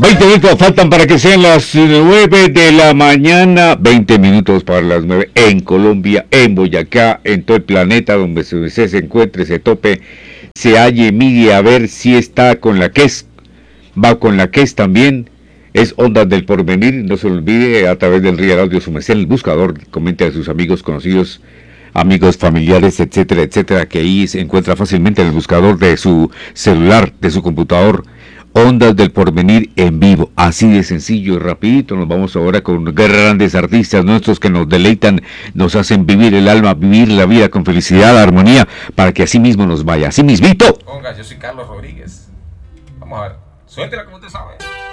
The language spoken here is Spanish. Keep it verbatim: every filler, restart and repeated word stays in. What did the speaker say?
veinte minutos faltan para que sean las nueve de la mañana. veinte minutos para las nueve en Colombia, en Boyacá, en todo el planeta donde usted se encuentre, se tope, se halle, mire a ver si está con la que es, va con la que es también. Es Ondas del Porvenir, no se lo olvide, a través del Real Audio, su merced, el buscador, comente a sus amigos, conocidos, amigos, familiares, etcétera, etcétera, que ahí se encuentra fácilmente en el buscador de su celular, de su computador. Ondas del Porvenir en vivo, así de sencillo y rapidito. Nos vamos ahora con grandes artistas nuestros que nos deleitan, nos hacen vivir el alma, vivir la vida con felicidad, armonía, para que así mismo nos vaya, así mismito. Ponga, yo soy Carlos Rodríguez. Vamos a ver, suéltela como usted sabe.